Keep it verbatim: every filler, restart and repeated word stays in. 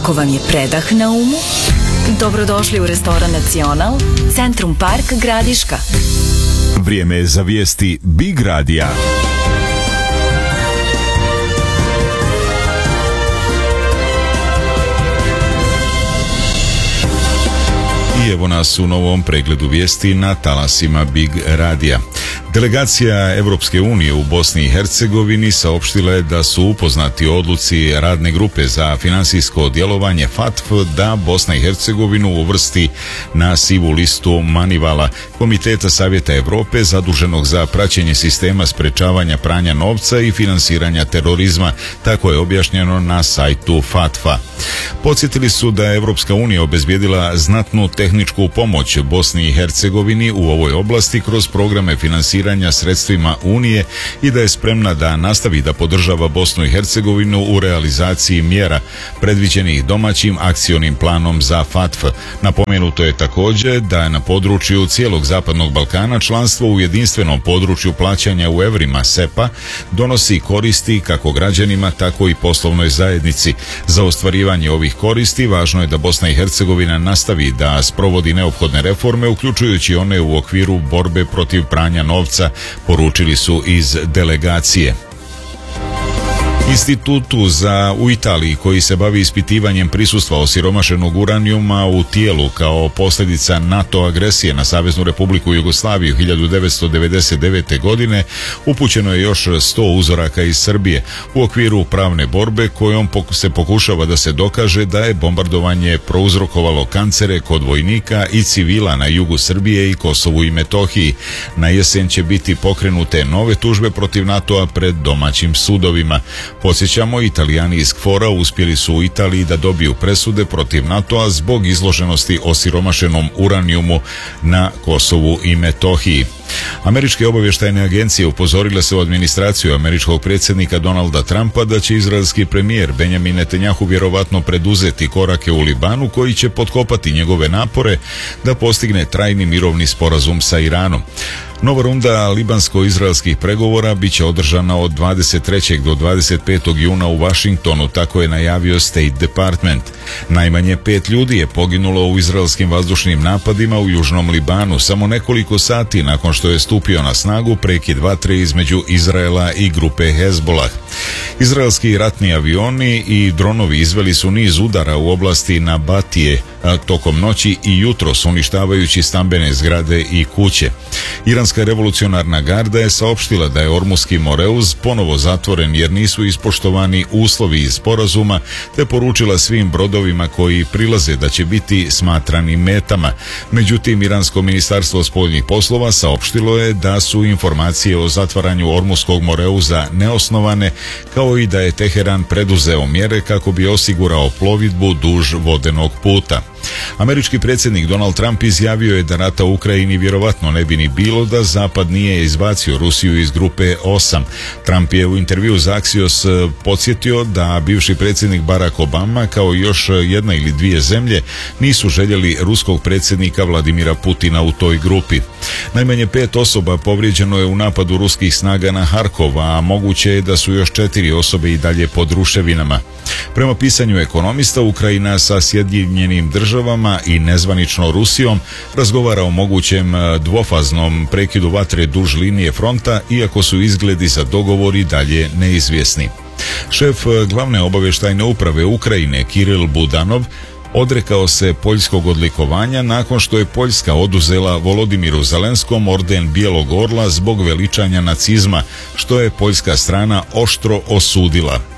Ako vam je predah na umu, dobrodošli u restoran Nacional, Centrum Park, Gradiška. Vrijeme je za vijesti Big Radija. I evo nas u novom pregledu vijesti na talasima Big Radija. Delegacija Europske unije u Bosni i Hercegovini saopštila je da su upoznati o odluci radne grupe za financijsko djelovanje F A T F da Bosna i Hercegovinu uvrsti na sivu listu Manivala, Komiteta Savjeta Europe zaduženog za praćenje sistema sprečavanja pranja novca i finansiranja terorizma, tako je objašnjeno na sajtu F A T F-a. Podsjetili su da je Europska unija obezbijedila znatnu tehničku pomoć Bosni i Hercegovini u ovoj oblasti kroz programe finansiranja sredstvima Unije i da je spremna da nastavi da podržava Bosnu i Hercegovinu u realizaciji mjera predviđenih domaćim akcionim planom za F A T F. Napomenuto je također da je na području cijelog Zapadnog Balkana članstvo u jedinstvenom području plaćanja u evrima S E P A donosi koristi kako građanima, tako i poslovnoj zajednici. Za ostvarivanje ovih koristi važno je da Bosna i Hercegovina nastavi da sprovodi neophodne reforme, uključujući one u okviru borbe protiv pranja novca, poručili su iz delegacije. Institutu za u Italiji koji se bavi ispitivanjem prisustva osiromašenog uranijuma u tijelu kao posljedica NATO agresije na Saveznu Republiku Jugoslaviju hiljadu devetsto devedeset devete. godine upućeno je još sto uzoraka iz Srbije u okviru pravne borbe kojom se pokušava da se dokaže da je bombardovanje prouzrokovalo kancere kod vojnika i civila na jugu Srbije i Kosovu i Metohiji. Na jesen će biti pokrenute nove tužbe protiv NATO-a pred domaćim sudovima. Podsjećamo, Italijani iz K F O R-a uspjeli su u Italiji da dobiju presude protiv NATO-a zbog izloženosti osiromašenom uranijumu na Kosovu i Metohiji. Američke obavještajne agencije upozorile se u administraciju američkog predsjednika Donalda Trumpa da će izraelski premijer Benjamin Netanjahu vjerovatno preduzeti korake u Libanu koji će potkopati njegove napore da postigne trajni mirovni sporazum sa Iranom. Nova runda libansko-izraelskih pregovora bit će održana od dvadeset trećeg do dvadeset petog juna u Washingtonu, tako je najavio State Department. Najmanje pet ljudi je poginulo u izraelskim vazdušnim napadima u južnom Libanu samo nekoliko sati nakon što je stupio na snagu prekid vatre između Izraela i grupe Hezbollah. Izraelski ratni avioni i dronovi izveli su niz udara u oblasti Nabatije tokom noći i jutros, uništavajući stambene zgrade i kuće. Iranska revolucionarna garda je saopštila da je Ormuski Moreuz ponovo zatvoren jer nisu ispoštovani uslovi iz sporazuma, te poručila svim brodovima koji prilaze da će biti smatrani metama. Međutim, Iransko ministarstvo spoljnih poslova saopštilo je da su informacije o zatvaranju Ormuskog Moreuza neosnovane, kao i da je Teheran preduzeo mjere kako bi osigurao plovidbu duž vodenog puta. Američki predsjednik Donald Trump izjavio je da rata u Ukrajini vjerovatno ne bi ni bilo da Zapad nije izbacio Rusiju iz grupe osam. Trump je u intervju za Axios podsjetio da bivši predsjednik Barack Obama kao i još jedna ili dvije zemlje nisu željeli ruskog predsjednika Vladimira Putina u toj grupi. Najmanje pet osoba povrijeđeno je u napadu ruskih snaga na Harkov, a moguće je da su još četiri osobe i dalje pod ruševinama. Prema pisanju Ekonomista, Ukrajina sa Sjedinjenim državama i nezvanično Rusijom razgovara o mogućem dvofaznom prekidu vatre duž linije fronta, iako su izgledi za dogovor i dalje neizvjesni. Šef glavne obavještajne uprave Ukrajine Kiril Budanov odrekao se poljskog odlikovanja nakon što je Poljska oduzela Volodimiru Zelenskom orden Bijelog orla zbog veličanja nacizma, što je poljska strana oštro osudila.